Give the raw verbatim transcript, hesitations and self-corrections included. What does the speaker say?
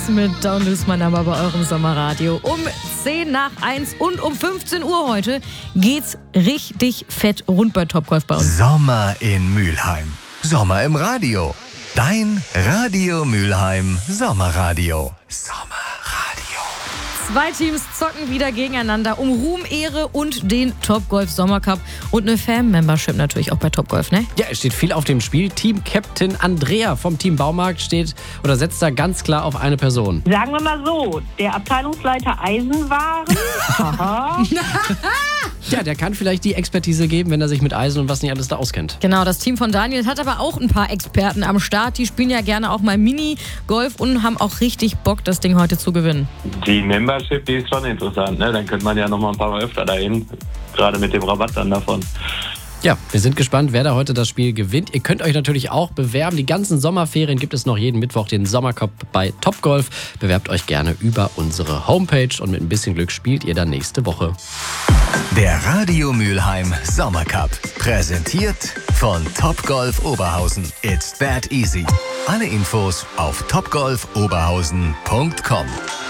mit Don't Lose My Number bei eurem Sommerradio. Um zehn nach eins und um fünfzehn Uhr heute geht's richtig fett rund bei Topgolf bei uns. Sommer in Mülheim. Sommer im Radio. Dein Radio Mülheim Sommerradio. Sommerradio. Zwei Teams zocken wieder gegeneinander um Ruhm, Ehre und den Topgolf Sommercup und eine Fan-Membership natürlich auch bei Topgolf, ne? Ja, es steht viel auf dem Spiel. Team-Captain Andrea vom Team Baumarkt steht oder setzt da ganz klar auf eine Person. Sagen wir mal so, der Abteilungsleiter Eisenwaren. Aha. Ja, der kann vielleicht die Expertise geben, wenn er sich mit Eisen und was nicht alles da auskennt. Genau, das Team von Daniel hat aber auch ein paar Experten am Start. Die spielen ja gerne auch mal Mini-Golf und haben auch richtig Bock, das Ding heute zu gewinnen. Die Membership, die ist schon interessant, ne? Dann könnte man ja noch mal ein paar Mal öfter dahin, gerade mit dem Rabatt dann davon. Ja, wir sind gespannt, wer da heute das Spiel gewinnt. Ihr könnt euch natürlich auch bewerben. Die ganzen Sommerferien gibt es noch jeden Mittwoch den Sommercup bei Topgolf. Bewerbt euch gerne über unsere Homepage und mit ein bisschen Glück spielt ihr dann nächste Woche. Der Radio Mülheim Sommercup. Präsentiert von Topgolf Oberhausen. It's that easy. Alle Infos auf topgolf oberhausen punkt com.